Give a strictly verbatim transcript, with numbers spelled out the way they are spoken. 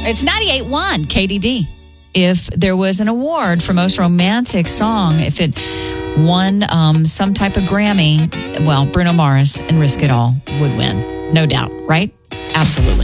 It's ninety-eight point one K D D. If there was an award for most romantic song, if it won um, some type of Grammy, well, Bruno Mars and Risk It All would win. No doubt, right? Absolutely.